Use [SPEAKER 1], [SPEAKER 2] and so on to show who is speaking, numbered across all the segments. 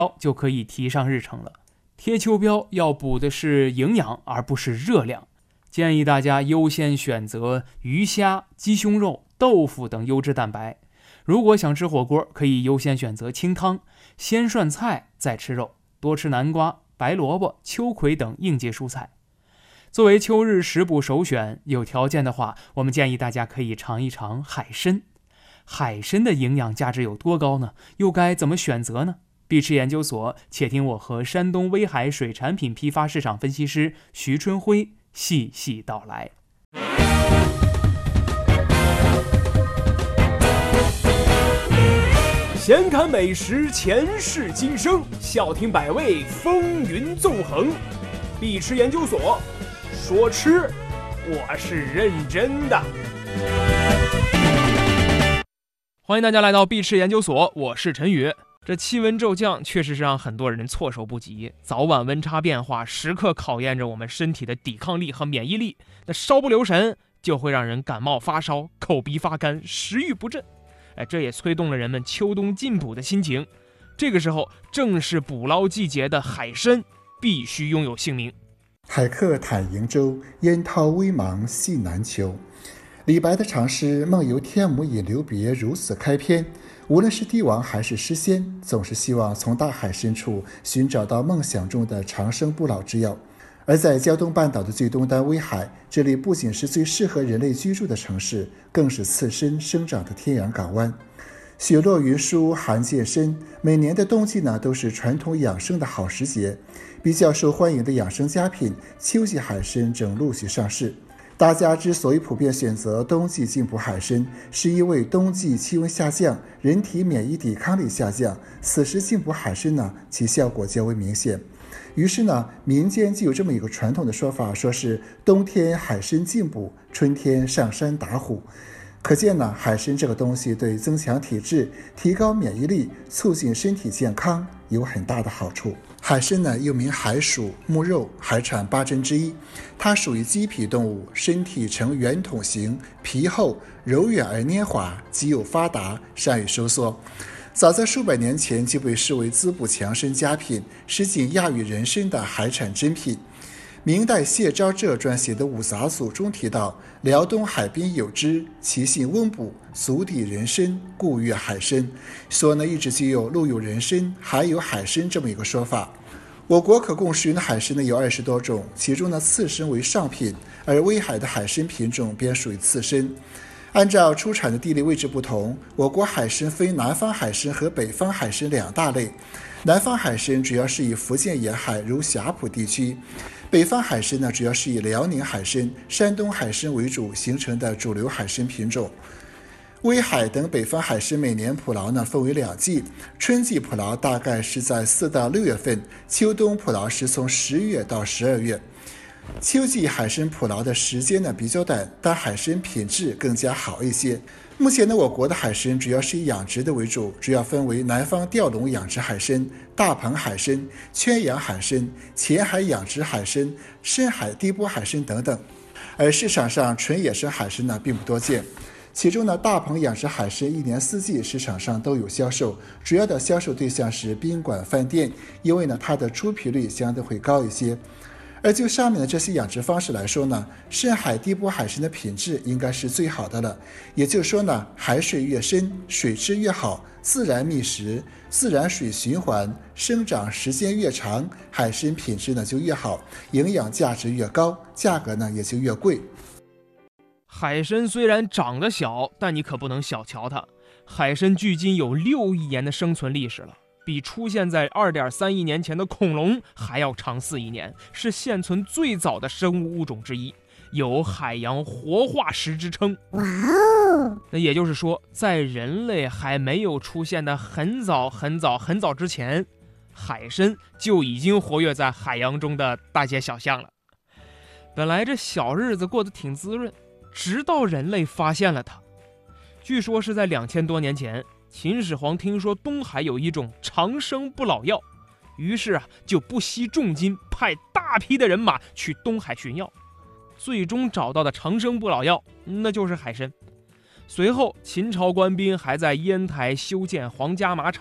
[SPEAKER 1] 就可以提上日程了。贴秋膘要补的是营养，而不是热量。建议大家优先选择鱼虾、鸡胸肉、豆腐等优质蛋白。如果想吃火锅，可以优先选择清汤，先涮菜再吃肉，多吃南瓜、白萝卜、秋葵等应节蔬菜。作为秋日食补首选，有条件的话，我们建议大家可以尝一尝海参。海参的营养价值有多高呢？又该怎么选择呢？必吃研究所，且听我和山东威海水产品批发市场分析师徐春辉细细道来。
[SPEAKER 2] 闲侃美食，前世今生，笑听百味，风云纵横。必吃研究所，说吃，我是认真的。
[SPEAKER 1] 欢迎大家来到必吃研究所，我是陈宇。这气温骤降确实是让很多人措手不及，早晚温差变化时刻考验着我们身体的抵抗力和免疫力，那稍不留神就会让人感冒发烧、口鼻发干、食欲不振。这也催动了人们秋冬进补的心情。这个时候正是捕捞季节的海参必须拥有姓名。
[SPEAKER 3] 海客坦瀛洲，烟涛微茫系南丘。李白的长诗梦游天姥引留别如此开篇，无论是帝王还是诗仙，总是希望从大海深处寻找到梦想中的长生不老之药。而在胶东半岛的最东端威海，这里不仅是最适合人类居住的城市，更是刺参生长的天然港湾。雪落云舒，寒渐深，每年的冬季呢，都是传统养生的好时节。比较受欢迎的养生佳品秋季海参正陆续上市。大家之所以普遍选择冬季进补海参，是因为冬季气温下降，人体免疫抵抗力下降，此时进补海参呢，其效果较为明显。于是呢，民间就有这么一个传统的说法，说是冬天海参进补，春天上山打虎。可见呢，海参这个东西对增强体质、提高免疫力、促进身体健康有很大的好处。海参呢，又名海鼠、目肉，海产八珍之一。它属于鸡皮动物，身体呈圆筒形，皮厚、柔软而黏滑，肌肉发达，善于收缩。早在数百年前就被视为滋补强身佳品，是仅亚于人参的海产珍品。明代谢昭浙撰写的《五杂组》中提到，辽东海滨有之，其性温补，足抵人参，故曰海参。所以呢，一直就有陆有人参，海有海参这么一个说法。我国可供食用的海参呢有20多种，其中呢刺参为上品，而威海的海参品种便属于刺参。按照出产的地理位置不同，我国海参分南方海参和北方海参两大类。南方海参主要是以福建沿海如霞浦地区，北方海参呢主要是以辽宁海参、山东海参为主形成的主流海参品种。威海等北方海参每年捕捞呢分为2季，春季捕捞大概是在4到6月份，秋冬捕捞是从10月到12月。秋季海参捕捞的时间呢比较短，但海参品质更加好一些。目前呢，我国的海参主要是以养殖的为主，主要分为南方钓笼养殖海参、大棚海参、圈养海参、浅海养殖海参、深海低波海参等等。而市场上纯野生海参呢并不多见，其中呢，大棚养殖海参1年4季市场上都有销售，主要的销售对象是宾馆、饭店，因为呢它的出皮率相对会高一些。而就上面的这些养殖方式来说呢，深海低波海参的品质应该是最好的了。也就是说呢，海水越深，水质越好，自然觅食，自然水循环，生长时间越长，海参品质呢就越好，营养价值越高，价格呢也就越贵。
[SPEAKER 1] 海参虽然长得小，但你可不能小瞧它。海参距今有6亿年的生存历史了，比出现在2.3亿年前的恐龙还要长4亿年，是现存最早的生物物种之一，有海洋活化石之称。
[SPEAKER 4] 哇哦！
[SPEAKER 1] 那也就是说，在人类还没有出现的很早之前，海参就已经活跃在海洋中的大街小巷了。本来这小日子过得挺滋润，直到人类发现了它。据说是在2000多年前，秦始皇听说东海有一种长生不老药，于是就不惜重金派大批的人马去东海寻药，最终找到的长生不老药那就是海参。随后秦朝官兵还在烟台修建皇家马场，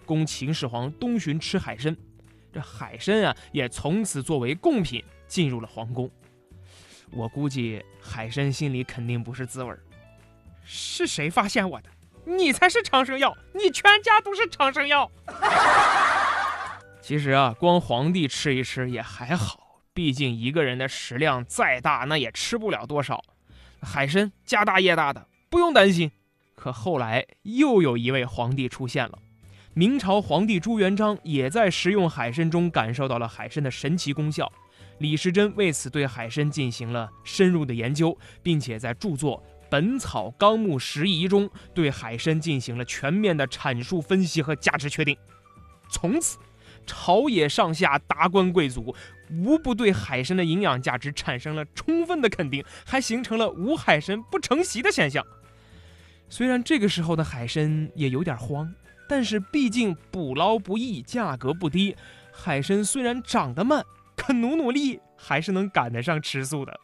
[SPEAKER 1] 供秦始皇东巡吃海参。这海参啊，也从此作为贡品进入了皇宫。我估计海参心里肯定不是滋味。是谁发现我的？你才是长生药，你全家都是长生药。其实啊，光皇帝吃一吃也还好，毕竟一个人的食量再大，那也吃不了多少。海参家大业大的，不用担心。可后来又有一位皇帝出现了，明朝皇帝朱元璋也在食用海参中感受到了海参的神奇功效。李时珍为此对海参进行了深入的研究，并且在著作《本草纲目拾遗》中对海参进行了全面的阐述分析和价值确定。从此朝野上下达官贵族无不对海参的营养价值产生了充分的肯定，还形成了无海参不成席的现象。虽然这个时候的海参也有点荒，但是毕竟捕捞不易，价格不低，海参虽然长得慢，可努力还是能赶得上吃素的。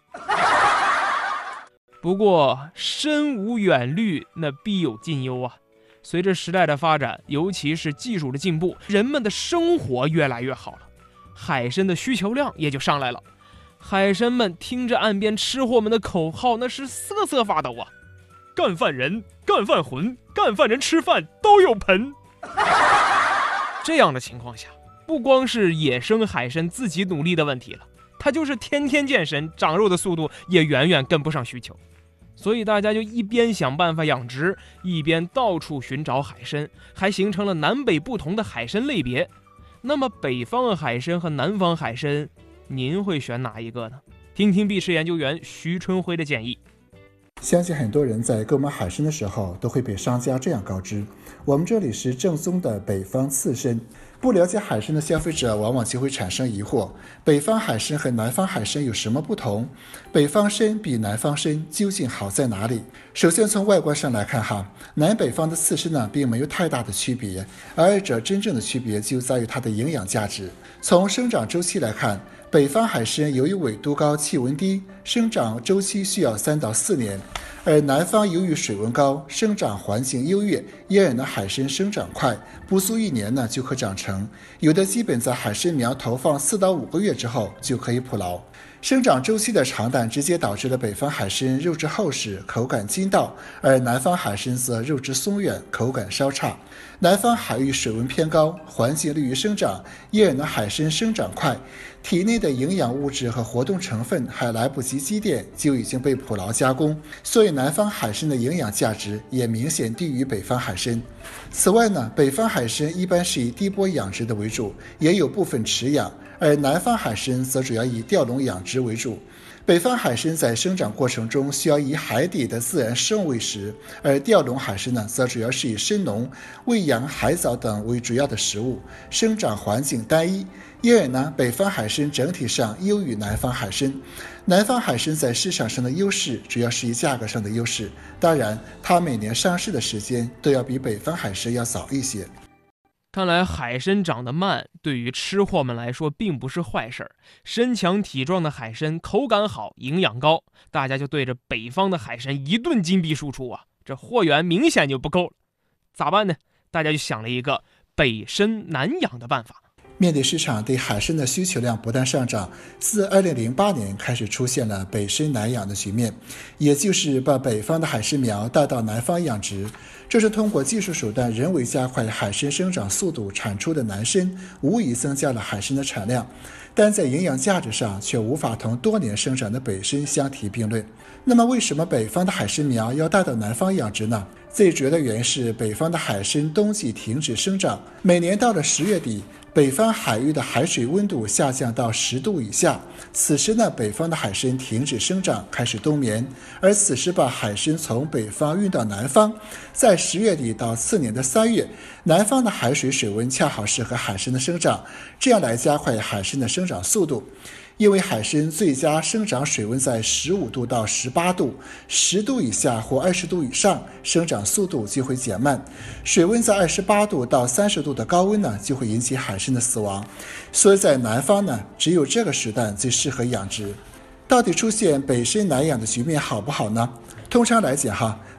[SPEAKER 1] 不过身无远虑，那必有近忧啊。随着时代的发展，尤其是技术的进步，人们的生活越来越好了，海参的需求量也就上来了。海参们听着岸边吃货们的口号，那是瑟瑟发抖啊！干饭人、干饭魂、干饭人吃饭都有盆。这样的情况下，不光是野生海参自己努力的问题了，它就是天天健身长肉的速度也远远跟不上需求。所以大家就一边想办法养殖，一边到处寻找海参，还形成了南北不同的海参类别。那么北方海参和南方海参，您会选哪一个呢？听听碧池研究员徐春辉的建议。
[SPEAKER 3] 相信很多人在购买海参的时候都会被商家这样告知，我们这里是正宗的北方刺参。不了解海参的消费者往往就会产生疑惑，北方海参和南方海参有什么不同？北方参比南方参究竟好在哪里？首先从外观上来看哈，南北方的刺参呢并没有太大的区别，而二者真正的区别就在于它的营养价值。从生长周期来看，北方海参由于纬度高、气温低，生长周期需要3到4年，而南方由于水温高、生长环境优越，因而呢海参生长快，不足1年呢就可长成，有的基本在海参苗投放4到5个月之后就可以捕捞。生长周期的长短直接导致了北方海参肉质厚实，口感筋道，而南方海参则肉质松软，口感稍差。南方海域水温偏高，环境利于生长，因而呢海参生长快，体内的营养物质和活动成分还来不及积淀，就已经被捕捞加工，所以南方海参的营养价值也明显低于北方海参。此外呢，北方海参一般是以低波养殖的为主，也有部分池养，而南方海参则主要以钓笼养殖为主。北方海参在生长过程中需要以海底的自然生物为食，而钓笼海参呢，则主要是以深农、喂养海藻等为主要的食物，生长环境单一，因而呢，北方海参整体上优于南方海参。南方海参在市场上的优势主要是以价格上的优势，当然，它每年上市的时间都要比北方海参要早一些。
[SPEAKER 1] 看来海参长得慢，对于吃货们来说并不是坏事。身强体壮的海参口感好，营养高，大家就对着北方的海参一顿金币输出啊，这货源明显就不够了。咋办呢？大家就想了一个北参南养的办法。
[SPEAKER 3] 面对市场对海参的需求量不断上涨，自2008年开始出现了北参南养的局面，也就是把北方的海参苗带到南方养殖。这是通过技术手段人为加快海参生长速度产出的南参，无疑增加了海参的产量，但在营养价值上却无法同多年生长的北参相提并论。那么为什么北方的海参苗要带到南方养殖呢？最主要的原因是北方的海参冬季停止生长，每年到了10月底，北方海域的海水温度下降到10度以下，此时呢，北方的海参停止生长，开始冬眠，而此时把海参从北方运到南方，在10月底到次年的3月，南方的海水水温恰好适合海参的生长，这样来加快海参的生长速度。因为海参最佳生长水温在15度到18度，10度以下或20度以上，生长速度就会减慢。水温在28度到30度的高温呢，就会引起海参的死亡。所以在南方呢，只有这个时段最适合养殖。到底出现北参南养的局面好不好呢？通常来讲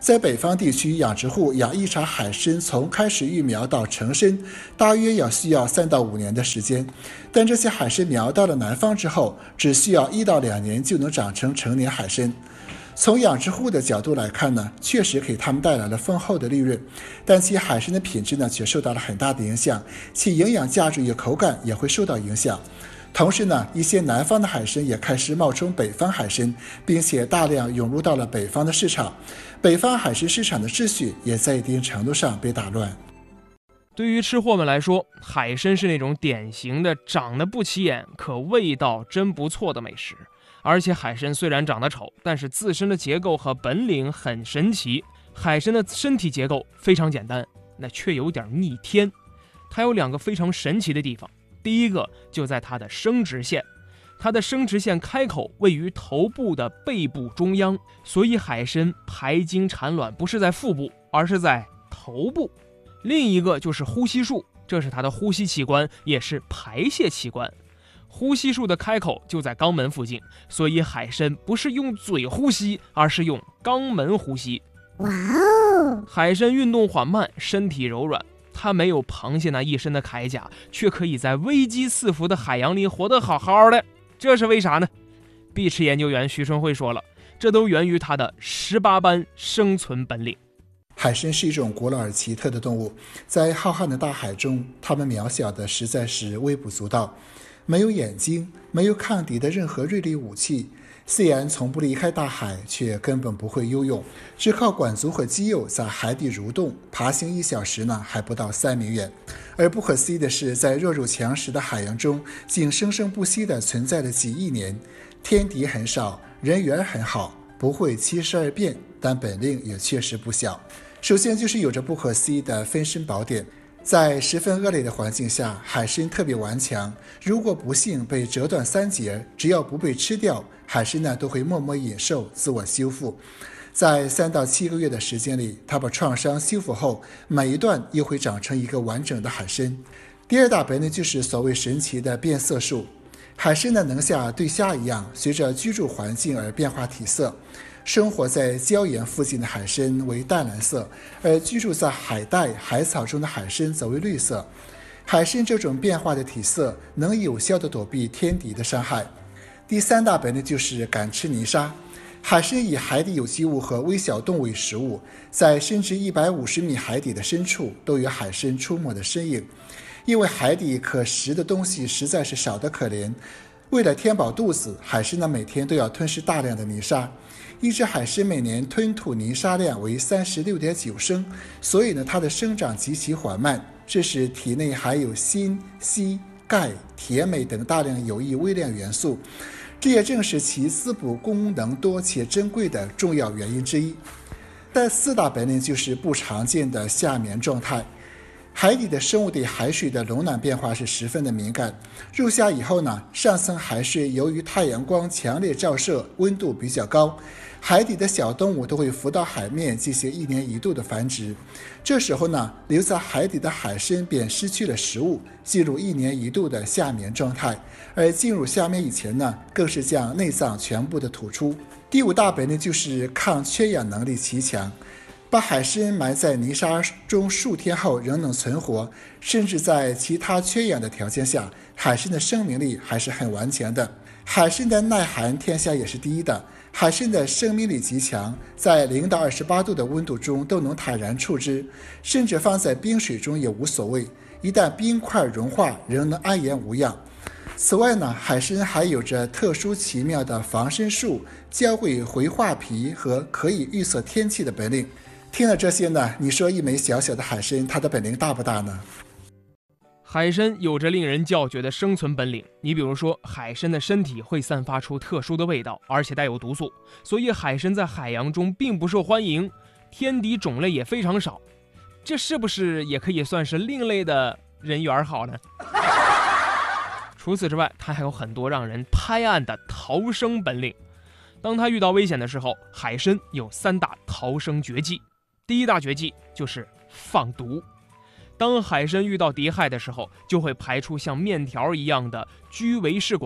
[SPEAKER 3] 在北方地区，养殖户养一场海参从开始育苗到成身，大约需要3到5年的时间。但这些海参苗到了南方之后，只需要1到2年就能长成成年海参。从养殖户的角度来看呢，确实给他们带来了丰厚的利润，但其海参的品质呢，却受到了很大的影响，其营养价值与口感也会受到影响。同时呢，一些南方的海参也开始冒充北方海参，并且大量涌入到了北方的市场，北方海参市场的秩序也在一定程度上被打乱。
[SPEAKER 1] 对于吃货们来说，海参是那种典型的长得不起眼，可味道真不错的美食。而且海参虽然长得丑，但是自身的结构和本领很神奇。海参的身体结构非常简单，那却有点逆天。它有2个非常神奇的地方。第一个就在它的生殖腺，它的生殖腺开口位于头部的背部中央，所以海参排精产卵不是在腹部，而是在头部。另一个就是呼吸术，这是它的呼吸器官，也是排泄器官。呼吸术的开口就在肛门附近，所以海参不是用嘴呼吸，而是用肛门呼吸。
[SPEAKER 4] 哇哦！
[SPEAKER 1] 海参运动缓慢，身体柔软，它没有螃蟹那一身的铠甲，却可以在危机四伏的海洋里活得好好的。这是为啥呢？碧池研究员徐春辉说了，这都源于它的18般生存本领。
[SPEAKER 3] 海参是一种古老而奇特的动物，在浩瀚的大海中，它们渺小的实在是微不足道，没有眼睛，没有抗敌的任何锐利武器，虽然从不离开大海，却根本不会游泳，只靠管足和肌肉在海底蠕动，爬行1小时呢还不到3米远。而不可思议的是，在弱肉强食的海洋中，竟生生不息地存在了几亿年。天敌很少，人缘很好，不会72变，但本领也确实不小。首先就是有着不可思议的分身宝典。在十分恶劣的环境下，海参特别顽强，如果不幸被折断3节，只要不被吃掉，海参呢都会默默忍受，自我修复。在3到7个月的时间里，它把创伤修复后，每一段又会长成一个完整的海参。第2大本领就是所谓神奇的变色术。海参呢能像对虾一样，随着居住环境而变化体色。生活在礁岩附近的海参为淡蓝色，而居住在海带、海草中的海参则为绿色。海参这种变化的体色能有效地躲避天敌的伤害。第3大本领就是敢吃泥沙。海参以海底有机物和微小动物为食物，在深至150米海底的深处都有海参出没的身影。因为海底可食的东西实在是少得可怜，为了填饱肚子，海参呢每天都要吞噬大量的泥沙。一只海参每年吞吐泥沙量为36.9升，所以呢它的生长极其缓慢，这使体内含有锌、硒、钙、铁、镁等大量有益微量元素，这也正是其滋补功能多且珍贵的重要原因之一。第4大本领就是不常见的夏眠状态。海底的生物对海水的冷暖变化是十分的敏感。入夏以后呢，上层海水由于太阳光强烈照射，温度比较高，海底的小动物都会浮到海面进行1年1度的繁殖。这时候呢，留在海底的海参便失去了食物，进入1年1度的夏眠状态。而进入夏眠以前呢，更是将内脏全部的吐出。第5大本领就是抗缺氧能力极强。把海参埋在泥沙中数天后仍能存活，甚至在其他缺氧的条件下，海参的生命力还是很顽强的。海参的耐寒天下也是第一的，海参的生命力极强，在0到28度的温度中都能坦然处之，甚至放在冰水中也无所谓，一旦冰块融化仍能安然无恙。此外呢，海参还有着特殊奇妙的防身术、教会回化皮和可以预测天气的本领。听了这些呢，你说一枚小小的海参，它的本领大不大呢？
[SPEAKER 1] 海参有着令人叫绝的生存本领。你比如说，海参的身体会散发出特殊的味道，而且带有毒素，所以海参在海洋中并不受欢迎，天敌种类也非常少。这是不是也可以算是另类的人缘好呢？除此之外，它还有很多让人拍案的逃生本领。当它遇到危险的时候，海参有3大逃生绝技。第1大绝技就是放毒。当海参遇到敌害的时候，就会排出像面条一样的居维试管，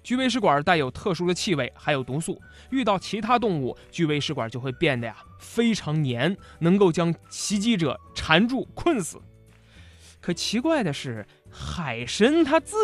[SPEAKER 1] 巨胃食管带有特殊的气味，还有毒素，遇到其他动物，巨胃食管就会变得非常黏，能够将袭击者缠住困死。可奇怪的是，海参它自